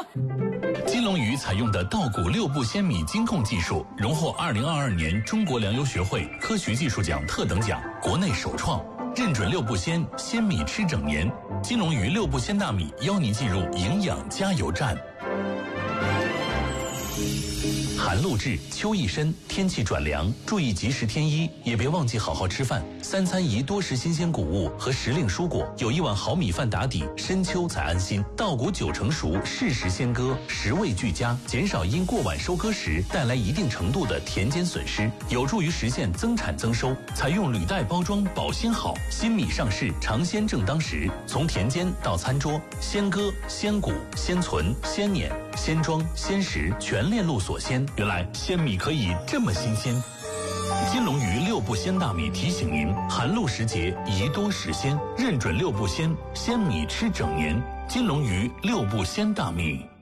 金龙鱼采用的稻谷6步鲜米精控技术，荣获2022年中国粮油学会科学技术奖特等奖，国内首创，认准6步鲜，鲜米吃整年。金龙鱼6步鲜大米邀您进入营养加油站。寒露至，秋意深，天气转凉，注意及时添衣，也别忘记好好吃饭。3餐宜多食新鲜谷物和时令蔬果，有1碗好米饭打底，深秋才安心。稻谷9成熟，适时鲜割，食味俱佳，减少因过晚收割时带来一定程度的田间损失，有助于实现增产增收。采用履带包装，保鲜好。新米上市，尝鲜正当时。从田间到餐桌，鲜割、鲜谷、鲜存、鲜碾、鲜装、鲜食，全链路所鲜。原来鲜米可以这么新鲜。金龙鱼6步鲜大米提醒您：寒露时节宜多食鲜，认准6步鲜，鲜米吃整年。金龙鱼6步鲜大米。